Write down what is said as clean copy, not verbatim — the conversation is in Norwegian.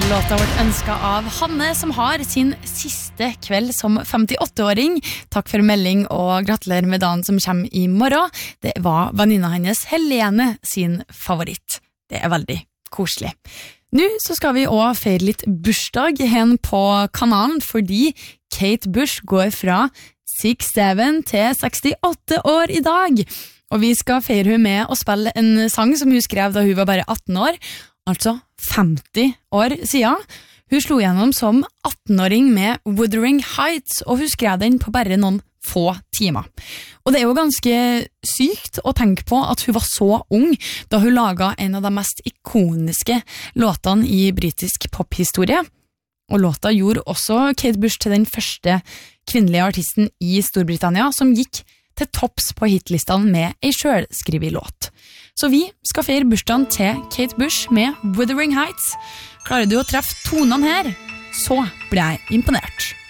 Låta vårt ønsket av Hanne, som har sin siste kveld som 58-åring. Takk for melding og gratulerer med dagen som kommer i morgen. Det var venninna hennes Helene sin favoritt. Det veldig koselig. Nå så skal vi også feire litt bursdag hen på kanalen, fordi Kate Bush går fra 67 til 68 år i dag. Og vi skal feire hun med å spille en sang som hun skrev da hun var bare 18 år, altså 50 år siden. Hun slo gjennom som 18-åring med Wuthering Heights, og hun skrev den på bare noen få timer. Og det jo ganske sykt å tenke på at hun var så ung da hun laget en av de mest ikoniske låtene i britisk pophistorie. Og låta gjorde også Kate Bush til den første kvinnelige artisten i Storbritannia som gikk til topps på hitlistene med en selvskrevet låt. Så vi skal feire bursdagen til Kate Bush med Wuthering Heights. Klarer du å treffe tonene her, så blir jeg imponert.